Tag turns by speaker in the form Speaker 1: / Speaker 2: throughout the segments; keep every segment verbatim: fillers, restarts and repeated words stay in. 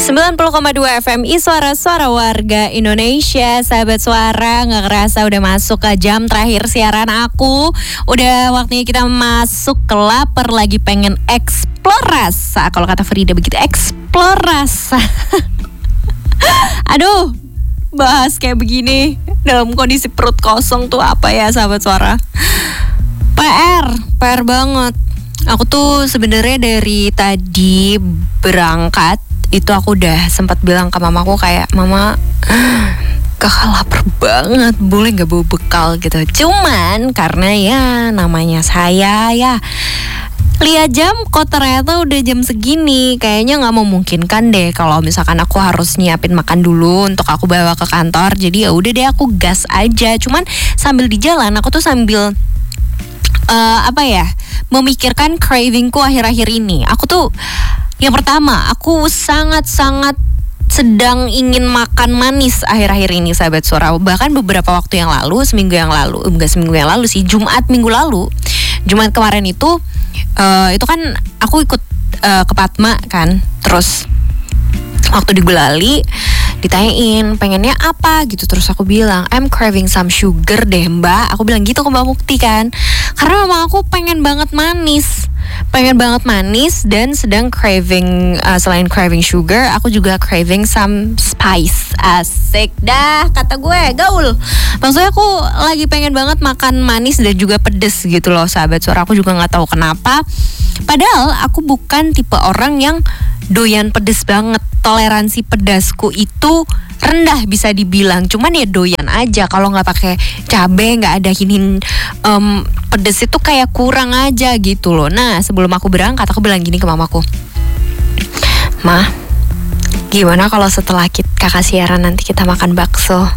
Speaker 1: sembilan puluh koma dua F M Iswara, suara warga Indonesia. Sahabat Suara, gak kerasa udah masuk ke jam terakhir siaran aku. Udah waktunya kita masuk ke lapar lagi pengen explore rasa. Kalau kata Frida begitu, explore rasa. Aduh, bahas kayak begini dalam kondisi perut kosong tuh apa ya sahabat Suara? P R, P R banget. Aku tuh sebenarnya dari tadi berangkat itu aku udah sempat bilang ke mamaku kayak, mama kakak lapar banget, boleh gak bawa bekal gitu. Cuman karena ya namanya saya ya lihat jam kok ternyata udah jam segini, kayaknya gak memungkinkan deh kalau misalkan aku harus nyiapin makan dulu untuk aku bawa ke kantor. Jadi ya udah deh aku gas aja. Cuman sambil di jalan aku tuh sambil uh, apa ya memikirkan cravingku akhir-akhir ini. Aku tuh yang pertama, aku sangat-sangat sedang ingin makan manis akhir-akhir ini sahabat Suara. Bahkan beberapa waktu yang lalu, seminggu yang lalu, enggak seminggu yang lalu sih, Jumat minggu lalu, Jumat kemarin itu, uh, itu kan aku ikut uh, ke Padma kan. Terus waktu di Gulali ditanyain pengennya apa gitu, terus aku bilang I'm craving some sugar deh mbak. Aku bilang gitu ke Mbak Mukti kan, karena memang aku pengen banget manis, pengen banget manis dan sedang craving uh, selain craving sugar, aku juga craving some spice. Asik dah kata gue, gaul. Maksudnya aku lagi pengen banget makan manis dan juga pedes gitu loh sahabat Suara. Aku juga nggak tahu kenapa. Padahal aku bukan tipe orang yang doyan pedes banget. Toleransi pedasku itu rendah bisa dibilang. Cuman ya doyan aja. Kalau nggak pakai cabai, nggak ada hin um, pedes itu kayak kurang aja gitu loh. Nah sebelum aku berangkat aku bilang gini ke mamaku, Ma, gimana kalau setelah kita, kakak siaran nanti kita makan bakso?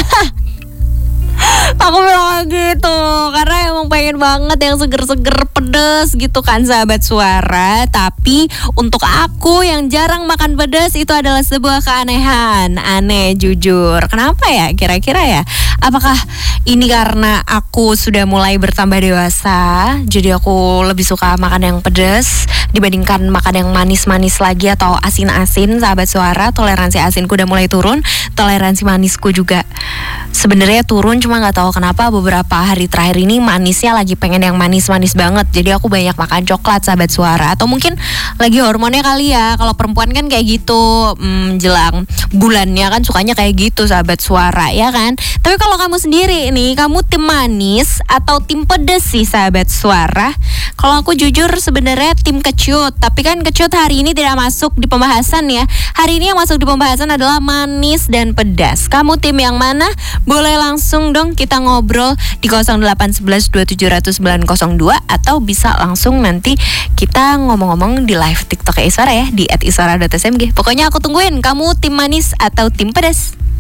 Speaker 1: Aku bilang gitu karena emang pengen banget yang seger-seger pedes gitu kan sahabat Suara. Tapi untuk aku yang jarang makan pedes itu adalah sebuah keanehan. Aneh jujur. Kenapa ya kira-kira ya? Apakah ini karena aku sudah mulai bertambah dewasa, jadi aku lebih suka makan yang pedes dibandingkan makan yang manis-manis lagi atau asin-asin sahabat Suara? Toleransi asinku udah mulai turun, toleransi manisku juga sebenarnya turun. Cuma nggak tahu kenapa beberapa hari terakhir ini manisnya lagi pengen yang manis-manis banget. Jadi aku banyak makan coklat sahabat Suara. Atau mungkin lagi hormonnya kali ya. Kalau perempuan kan kayak gitu, hmm, jelang bulannya kan sukanya kayak gitu sahabat Suara ya kan. Tapi kalau kamu sendiri nih, kamu tim manis atau tim pedes sih sahabat Suara? Kalau aku jujur sebenarnya tim kecut. Tapi kan kecut hari ini tidak masuk di pembahasan ya. Hari ini yang masuk di pembahasan adalah manis dan pedas. Kamu tim yang mana? Boleh langsung dong kita ngobrol di nol delapan satu satu dua tujuh nol nol sembilan nol dua, atau bisa langsung nanti kita ngomong-ngomong di live TikTok Iswara ya di et iswara dot s m g. Pokoknya aku tungguin kamu tim manis atau tim pedas.